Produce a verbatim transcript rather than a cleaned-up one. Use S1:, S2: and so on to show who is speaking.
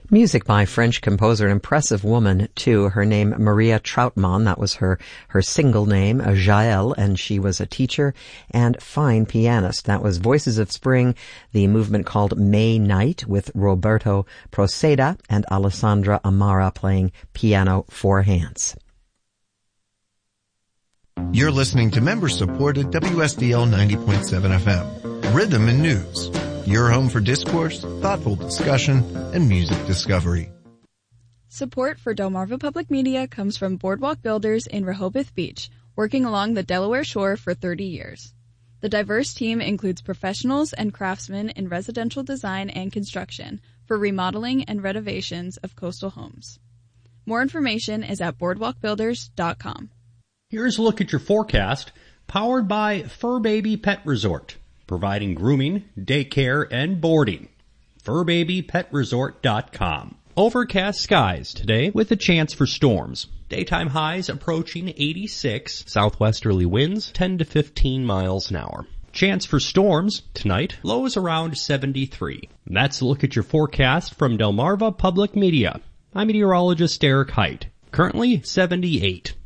S1: Music by French composer, an impressive woman, too. Her name, Maria Trautmann. That was her, her single name, Jaël, and she was a teacher and fine pianist. That was Voices of Spring, the movement called May Night, with Roberto Proceda and Alessandra Amara playing piano four hands.
S2: You're listening to member-supported W S D L ninety point seven F M, Rhythm and News. Your home for discourse, thoughtful discussion, and music discovery.
S3: Support for Delmarva Public Media comes from Boardwalk Builders in Rehoboth Beach, working along the Delaware shore for thirty years. The diverse team includes professionals and craftsmen in residential design and construction for remodeling and renovations of coastal homes. More information is at boardwalk builders dot com.
S4: Here's a look at your forecast, powered by Fur Baby Pet Resort, providing grooming, daycare, and boarding. fur baby pet resort dot com. Overcast skies today with a chance for storms. Daytime highs approaching eighty-six. Southwesterly winds ten to fifteen miles an hour. Chance for storms tonight, lows around seventy-three. And that's a look at your forecast from Delmarva Public Media. I'm meteorologist Eric Height. Currently seventy-eight.